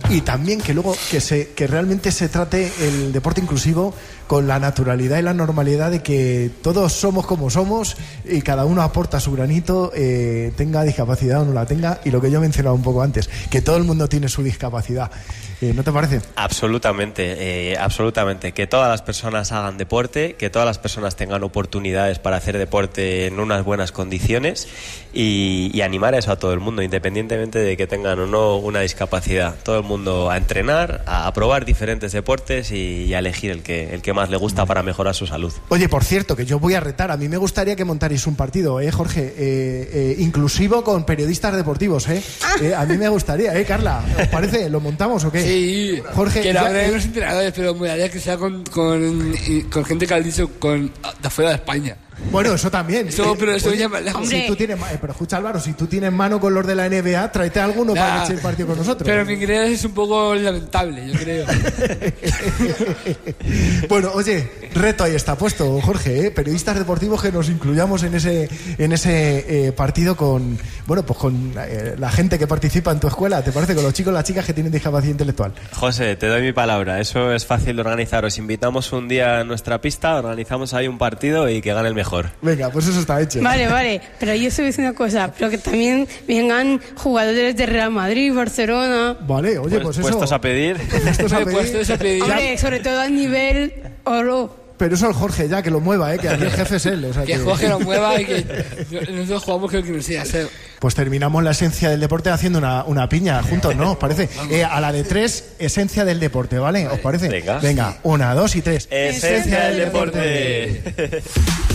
y también que luego que realmente se trate el deporte inclusivo con la naturalidad y la normalidad de que todos somos como somos y cada uno aporta su granito, tenga discapacidad o no la tenga, y lo que yo mencionaba un poco antes, que todo el mundo tiene su discapacidad. ¿No te parece? Absolutamente, absolutamente. Que todas las personas hagan deporte, que todas las personas tengan oportunidades para hacer deporte en unas buenas condiciones y animar a eso a todo el mundo, independientemente de que tengan o no una discapacidad. Todo el mundo a entrenar, a probar diferentes deportes y a elegir el que más le gusta para mejorar su salud. Oye, por cierto, que yo voy a retar. A mí me gustaría que montarais un partido, Jorge, inclusivo con periodistas deportivos, a mí me gustaría, Carla, ¿os parece? ¿Lo montamos o qué? Sí, Jorge, que la verdad de los entrenadores, pero me daría que sea con gente que ha dicho de afuera de España. Bueno, eso también. Pero eso ya más lejos. Si tú tienes, pero escucha, Álvaro, si tú tienes mano con los de la NBA, tráete a alguno para que eche el partido con nosotros. Pero mi inglés es un poco lamentable, yo creo. Bueno, oye, reto ahí está puesto, Jorge, periodistas deportivos que nos incluyamos en ese partido con la gente que participa en tu escuela. ¿Te parece? Con los chicos y las chicas que tienen discapacidad intelectual. José, te doy mi palabra. Eso es fácil de organizar. Os invitamos un día a nuestra pista, organizamos ahí un partido y que gane el mejor. Venga, pues eso está hecho. Vale, pero yo estoy diciendo una cosa, pero que también vengan jugadores de Real Madrid, Barcelona. Vale, oye, pues eso. Puestos a pedir. Puestos a pedir. Hombre, sobre todo a nivel oro. Pero eso el Jorge ya, que lo mueva, que aquí el jefe es él. O sea, que Jorge lo mueva y que nosotros jugamos que nos siga. Pues terminamos la esencia del deporte haciendo una piña juntos, ¿no? ¿Os parece? A la de 3, esencia del deporte, ¿vale? ¿Os parece? Venga, 1, 2 y 3. Esencia del deporte.